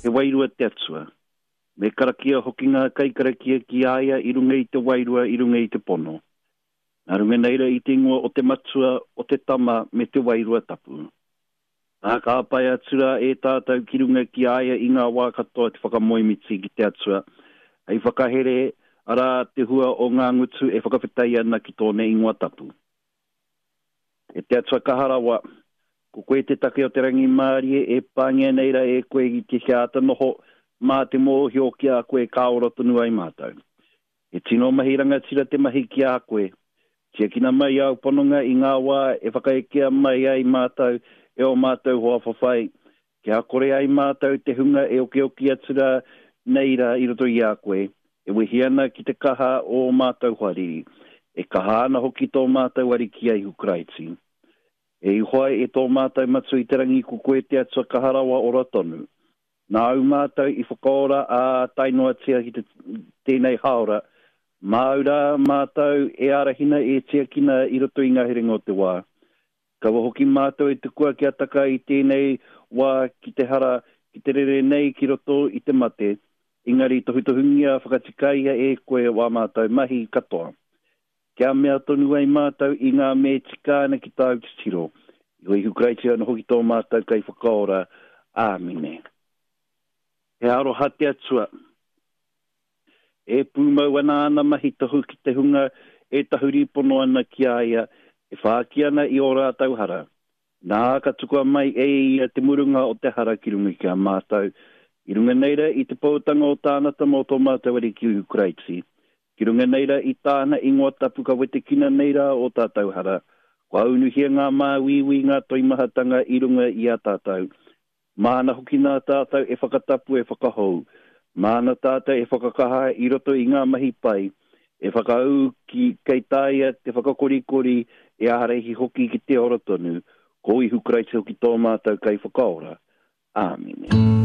he wairua te atua. Me karakia hoki ngā kai karakia ki aia i runga i te wairua, i runga i te pono. Nā runga neira i te ingoa o te matua, o te tama me te wairua tapu. Nā ka apai atura e tātou ki runga ki aia i ngā wā katoa te whakamoimiti ki te atua. Ai whakahere ara te hua o ngā ngutu e whakawhetai ana ki tōne ingoa tapu. E te atua kaharawa, ko koe te take o te rangi Mārie e pāngia neira e koe i te hiata noho mā te mōhi o ki a koe kāora tonu ai mātou. E tino mahiranga tira te mahi ki a koe. Tia kina mai au pononga i ngā wā e whakaekea mai ai mātou e o mātou hoa whawhai. Kia kore ai mātou te hunga e oki atura neira i roto i a koe. E wehiana ki te kaha o mātou hariri. E kaha ana hoki tō mātou ari ki ai hukraiti. E ihoai e tō mātou matu i te rangi ko koe te atua kaharawa o ratonu. Nā au mātou i whakaora a tainoa tia ki tēnei haora. Māura mātou e arahina e tia kina i roto i ngahiringa o te wā. Kawa hoki mātou e te kua ki ataka i tēnei wā ki te hara, ki te rere nei ki roto i te mate. Ingari tohutohungia whakatikaia e koe wā mātou mahi katoa. Kia mea tonu ai mātou i ngā me tikāna ki tāu te tiro. I hoi hukraiti ana hoki tō mātou kai whakaora. Āmine. He aro hate atua. E pūmau ana ana mahi tahu ki te hunga e tahuri pono ana ki aia e whaaki ana i ora tauhara. Nā ka tukua mai e ia te murunga o te hara ki runga ki a mātou. I runga neira i te pautanga o tānata mō tō mātou ari ki Ukraiti. Ki runga neira i tāna ingoa tapu ka wete kina neira o tātou hara. Kua unuhia ngā māwiwi ngā toimahatanga i runga i a tātou. Māna hoki nā tātou e whakatapu e whakahou. Māna tātou e whakakaha i roto i ngā mahi pai. E whakau ki kei tāia te whakakorikori e aharehi hoki ki te ora tonu. Ko i hukraiti hoki tō mātou kai whakaora. Āmine.